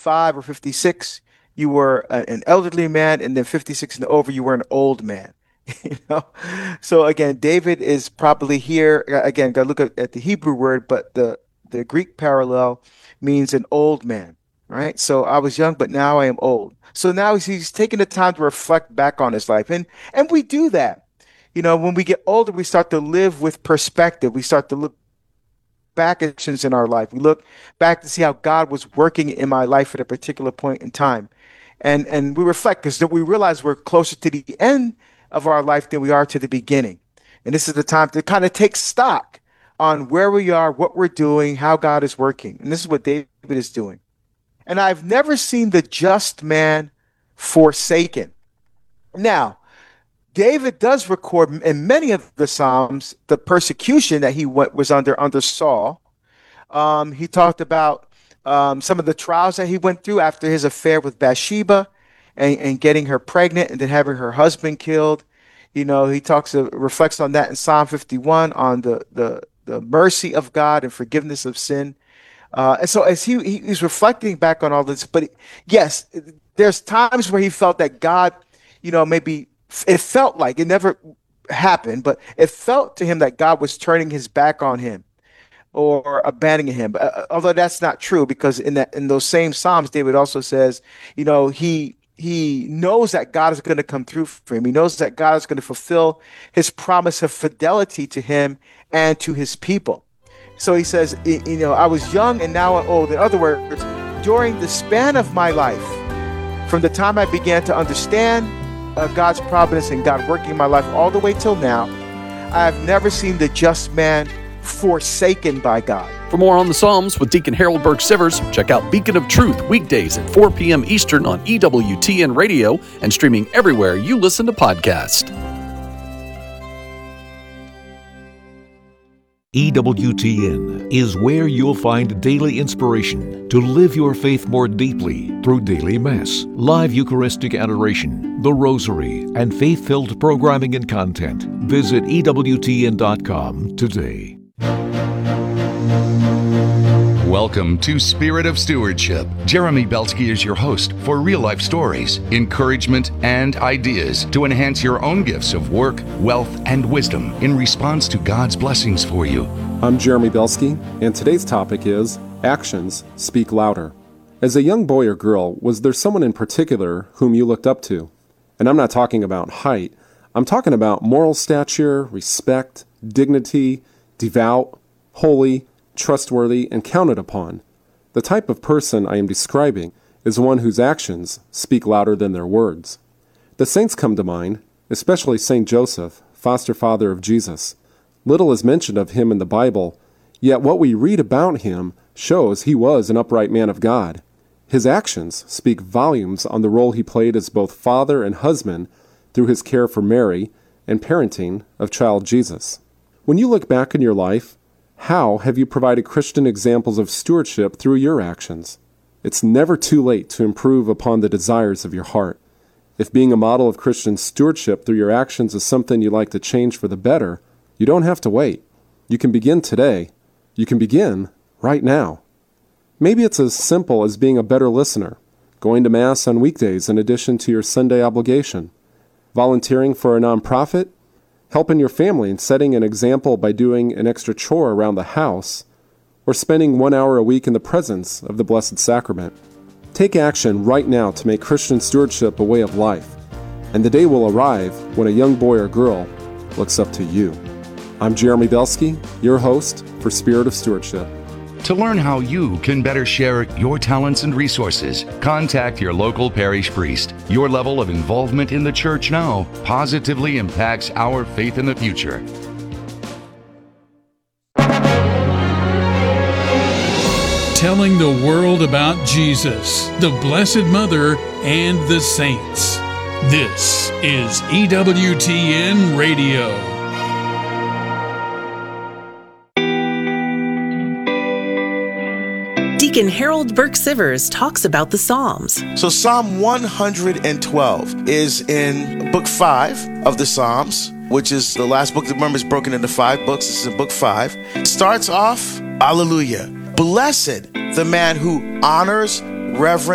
55 or 56, you were an elderly man, and then 56 and over, you were an old man. You know, so again, David is probably here. Again, got to look at the Hebrew word, but the Greek parallel means an old man, right? So I was young, but now I am old. So now he's taking the time to reflect back on his life, and we do that. You know, when we get older, we start to live with perspective. We start to look back at actions in our life. We look back to see how God was working in my life at a particular point in time, and we reflect because we realize we're closer to the end of our life than we are to the beginning. And this is the time to kind of take stock on where we are, what we're doing, how God is working. And this is what David is doing. And I've never seen the just man forsaken. Now, David does record in many of the Psalms the persecution that he was under Saul. He talked about some of the trials that he went through after his affair with Bathsheba and getting her pregnant and then having her husband killed. You know, he reflects on that in Psalm 51 on the mercy of God and forgiveness of sin. And so as he's reflecting back on all this, but yes, there's times where he felt that God, you know, maybe it felt like it never happened, but it felt to him that God was turning his back on him or abandoning him. Although that's not true, because in those same Psalms, David also says, you know, he knows that God is going to come through for him. He knows that God is going to fulfill his promise of fidelity to him and to his people. So he says, you know, I was young and now I'm old. In other words, during the span of my life, from the time I began to understand God's providence and God working in my life all the way till now, I have never seen the just man forsaken by God. For more on the Psalms with Deacon Harold Burke-Sivers, check out Beacon of Truth weekdays at 4 p.m. Eastern on EWTN Radio and streaming everywhere you listen to podcasts. EWTN is where you'll find daily inspiration to live your faith more deeply through daily Mass, live Eucharistic adoration, the Rosary, and faith-filled programming and content. Visit EWTN.com today. Welcome to Spirit of Stewardship. Jeremy Belsky is your host for real-life stories, encouragement, and ideas to enhance your own gifts of work, wealth, and wisdom in response to God's blessings for you. I'm Jeremy Belsky, and today's topic is Actions Speak Louder. As a young boy or girl, was there someone in particular whom you looked up to? And I'm not talking about height. I'm talking about moral stature, respect, dignity, devout, holy, trustworthy, and counted upon. The type of person I am describing is one whose actions speak louder than their words. The saints come to mind, especially Saint Joseph, foster father of Jesus. Little is mentioned of him in the Bible, yet what we read about him shows he was an upright man of God. His actions speak volumes on the role he played as both father and husband through his care for Mary and parenting of child Jesus. When you look back in your life, how have you provided Christian examples of stewardship through your actions? It's never too late to improve upon the desires of your heart. If being a model of Christian stewardship through your actions is something you'd like to change for the better, you don't have to wait. You can begin today. You can begin right now. Maybe it's as simple as being a better listener, going to Mass on weekdays in addition to your Sunday obligation, volunteering for a nonprofit, helping your family and setting an example by doing an extra chore around the house, or spending 1 hour a week in the presence of the Blessed Sacrament. Take action right now to make Christian stewardship a way of life, and the day will arrive when a young boy or girl looks up to you. I'm Jeremy Belsky, your host for Spirit of Stewardship. To learn how you can better share your talents and resources, contact your local parish priest. Your level of involvement in the church now positively impacts our faith in the future. Telling the world about Jesus, the Blessed Mother, and the saints. This is EWTN Radio. Deacon Harold Burke-Sivers talks about the Psalms. So Psalm 112 is in book 5 of the Psalms, which is the last book. Remember, it's broken into 5 books. This is in book 5. It starts off, Alleluia. Blessed the man who honors, reverence,